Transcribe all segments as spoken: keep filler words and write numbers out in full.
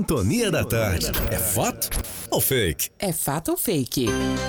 Sintonia da Tarde. É fato ou fake? É fato ou fake?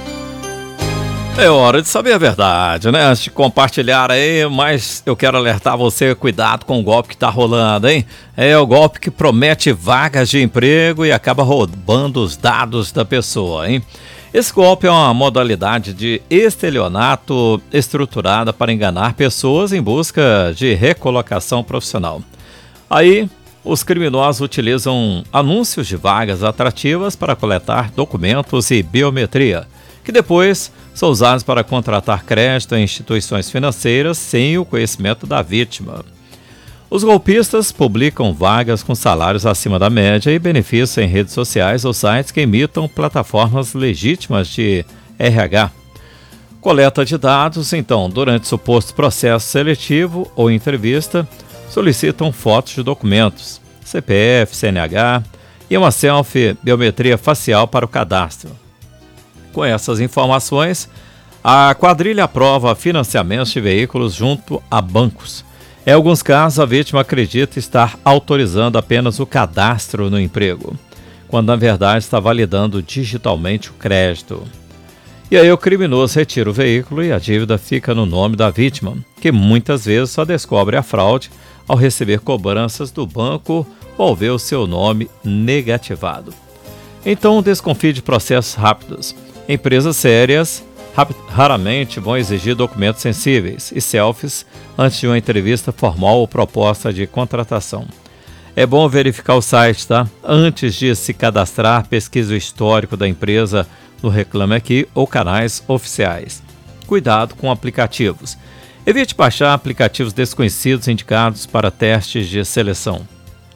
É hora de saber a verdade, né? Antes de compartilhar aí, mas eu quero alertar você, cuidado com o golpe que tá rolando, hein? É o golpe que promete vagas de emprego e acaba roubando os dados da pessoa, hein? Esse golpe é uma modalidade de estelionato estruturada para enganar pessoas em busca de recolocação profissional. Aí, os criminosos utilizam anúncios de vagas atrativas para coletar documentos e biometria, que depois são usados para contratar crédito em instituições financeiras sem o conhecimento da vítima. Os golpistas publicam vagas com salários acima da média e benefícios em redes sociais ou sites que imitam plataformas legítimas de R H. Coleta de dados, então, durante suposto processo seletivo ou entrevista, solicitam fotos de documentos, C P F, C N H e uma selfie biometria facial para o cadastro. Com essas informações, a quadrilha aprova financiamentos de veículos junto a bancos. Em alguns casos, a vítima acredita estar autorizando apenas o cadastro no emprego, quando na verdade está validando digitalmente o crédito. E aí o criminoso retira o veículo e a dívida fica no nome da vítima, que muitas vezes só descobre a fraude ao receber cobranças do banco ou ao ver o seu nome negativado. Então, desconfie de processos rápidos. Empresas sérias raramente vão exigir documentos sensíveis e selfies antes de uma entrevista formal ou proposta de contratação. É bom verificar o site, tá? Antes de se cadastrar, pesquise o histórico da empresa no Reclame Aqui ou canais oficiais. Cuidado com aplicativos. Evite baixar aplicativos desconhecidos indicados para testes de seleção.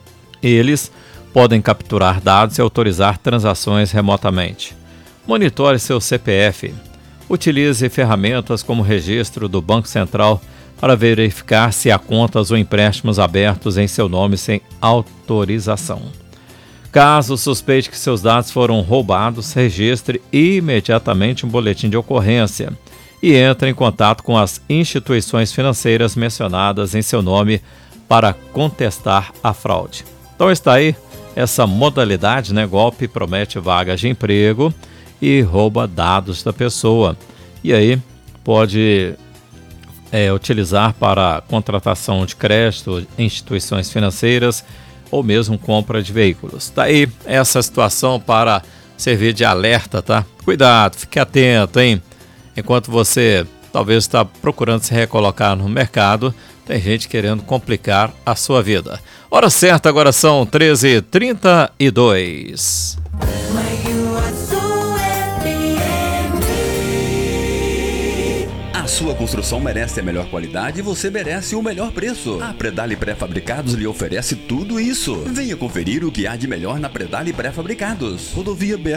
Eles podem capturar dados e autorizar transações remotamente. Monitore seu C P F. Utilize ferramentas como o registro do Banco Central para verificar se há contas ou empréstimos abertos em seu nome sem autorização. Caso suspeite que seus dados foram roubados, registre imediatamente um boletim de ocorrência e entre em contato com as instituições financeiras mencionadas em seu nome para contestar a fraude. Então está aí essa modalidade, né? Golpe promete vagas de emprego e rouba dados da pessoa. E aí pode é, utilizar para contratação de crédito em instituições financeiras ou mesmo compra de veículos. Tá aí essa situação para servir de alerta, tá? Cuidado, fique atento, hein? Enquanto você talvez está procurando se recolocar no mercado, tem gente querendo complicar a sua vida. Hora certa, agora são treze e trinta e dois. Sua construção merece a melhor qualidade e você merece o melhor preço. A Predali Pré-Fabricados lhe oferece tudo isso. Venha conferir o que há de melhor na Predali Pré-Fabricados. Rodovia B